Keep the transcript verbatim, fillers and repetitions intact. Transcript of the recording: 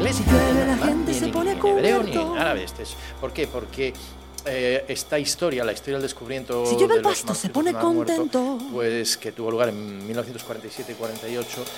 inglés, Si llueve, ni en la alemán, gente ni se en- pone ni en hebreo, ni cubierto. en árabe. Este es- ¿Por qué? Porque eh, esta historia, la historia del descubrimiento Si llueve de el los pasto, se manuscritos pone del Mar Muerto, contento. pues que tuvo lugar en mil novecientos cuarenta y siete y cuarenta y ocho,